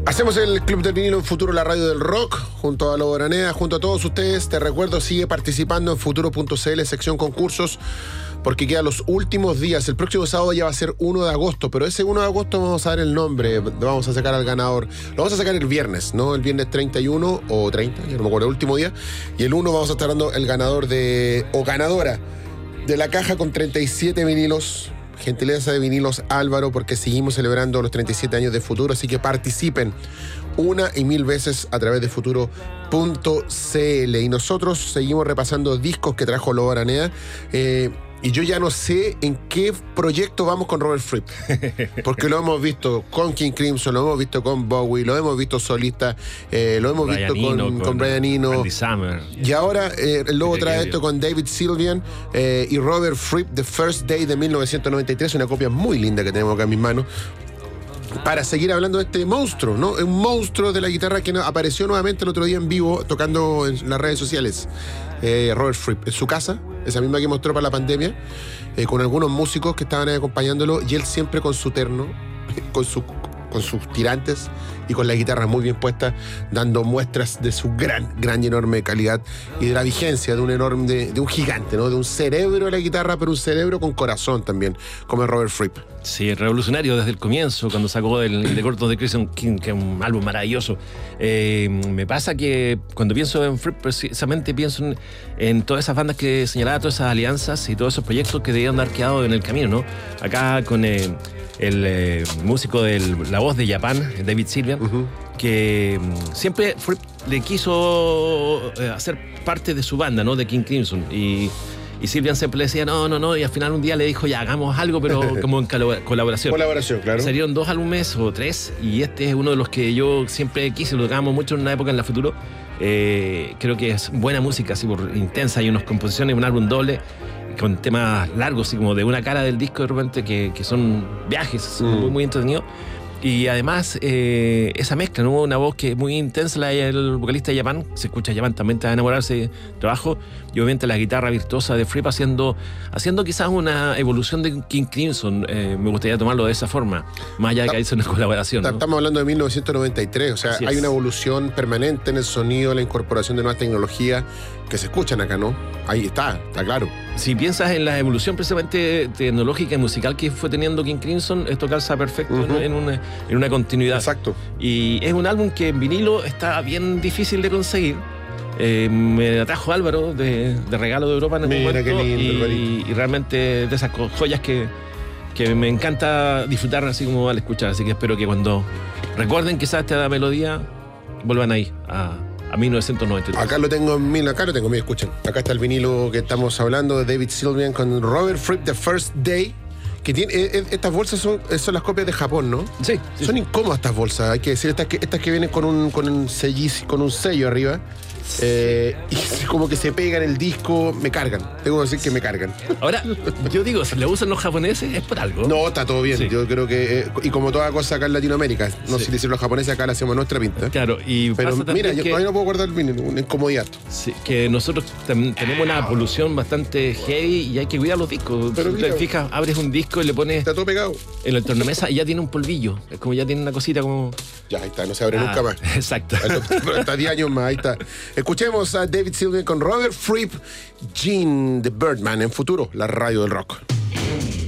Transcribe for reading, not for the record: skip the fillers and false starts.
Hacemos el Club del Vinilo en Futuro, la radio del rock, junto a Lobo Araneda, junto a todos ustedes. Te recuerdo, sigue participando en futuro.cl, sección concursos, porque quedan los últimos días. El próximo sábado ya va a ser 1 de agosto, pero ese 1 de agosto vamos a dar el nombre, vamos a sacar al ganador. Lo vamos a sacar el viernes, ¿no? El viernes 31 o 30, ya no me acuerdo, el último día. Y el 1 vamos a estar dando el ganador o ganadora de la caja con 37 vinilos. Gentileza de Vinilos Álvaro, porque seguimos celebrando los 37 años de Futuro, así que participen una y mil veces a través de futuro.cl. Y nosotros seguimos repasando discos que trajo Lobo Araneda. Y yo ya no sé en qué proyecto vamos con Robert Fripp, porque lo hemos visto con King Crimson, lo hemos visto con Bowie, lo hemos visto solista, lo hemos visto con Brian Eno. Andy Summer. Y ahora el Lobo trae esto con David Sylvian y Robert Fripp, The First Day de 1993, una copia muy linda que tenemos acá en mis manos, para seguir hablando de este monstruo, ¿no? Un monstruo de la guitarra que apareció nuevamente el otro día en vivo, tocando en las redes sociales. Robert Fripp, en su casa, esa misma que mostró para la pandemia, con algunos músicos que estaban ahí acompañándolo, y él siempre con su terno, con sus tirantes y con la guitarra muy bien puesta, dando muestras de su gran y enorme calidad y de la vigencia de un gigante, ¿no? De un cerebro de la guitarra, pero un cerebro con corazón también, como es Robert Fripp. Sí, revolucionario desde el comienzo, cuando sacó el de cortos de Crimson King, que es un álbum maravilloso. Me pasa que cuando pienso en Fripp, precisamente pienso en todas esas bandas que señalaba, todas esas alianzas y todos esos proyectos que debían haber quedado en el camino, ¿no? Acá con el músico de la voz de Japan, David Sylvian, que siempre Fripp le quiso hacer parte de su banda, ¿no? De King Crimson. Y Sylvian siempre le decía no, y al final un día le dijo, ya hagamos algo, pero como en colaboración. Colaboración, claro. Salieron 2 álbumes o 3, y este es uno de los que yo siempre quise, lo tocábamos mucho en una época en la Futuro. Creo que es buena música, así por intensa, y unas composiciones, un álbum doble, con temas largos, así como de una cara del disco de repente, que son viajes, muy entretenidos. Y además, esa mezcla, ¿no? Una voz que es muy intensa, el vocalista de Japan, se escucha Japan, también te va a enamorarse de trabajo, y obviamente la guitarra virtuosa de Fripp haciendo quizás una evolución de King Crimson. Me gustaría tomarlo de esa forma, más allá de que hizo una colaboración, ¿no? Estamos hablando de 1993, o sea, hay una evolución permanente en el sonido, la incorporación de nuevas tecnologías que se escuchan acá, ¿no? Ahí está claro. Si piensas en la evolución precisamente tecnológica y musical que fue teniendo King Crimson, esto calza perfecto en una continuidad. Exacto. Y es un álbum que en vinilo está bien difícil de conseguir. Me atrajo Álvaro de regalo de Europa en el momento. Qué lindo, y realmente de esas joyas que me encanta disfrutar así como al escuchar. Así que espero que cuando recuerden quizás esta melodía, vuelvan ahí a 1993. Acá lo tengo mira, escuchen. Acá está el vinilo que estamos hablando de David Sylvian con Robert Fripp, The First Day, que tiene estas bolsas son las copias de Japón, ¿no? Sí. Son incómodas estas bolsas, hay que decir, estas que vienen con un sello arriba. Y como que se pegan el disco, me cargan. Tengo que decir que me cargan. Ahora, yo digo, si le usan los japoneses es por algo. No, está todo bien. Sí. Yo creo que, y como toda cosa acá en Latinoamérica, no sé si decir los japoneses, acá le hacemos nuestra pinta. Claro, pero mira, yo todavía no puedo guardar el vinilo, una incomodidad. Sí, que nosotros tenemos una polución bastante heavy y hay que cuidar los discos. Pero si te fijas, abres un disco y le pones está todo pegado en el tornamesa y ya tiene un polvillo. Es como ya tiene una cosita como... Ya, ahí está, no se abre nunca más. Exacto. Hasta 10 años más, ahí está. Escuchemos a David Sylvian con Robert Fripp, Gene the Birdman, en Futuro, la radio del rock.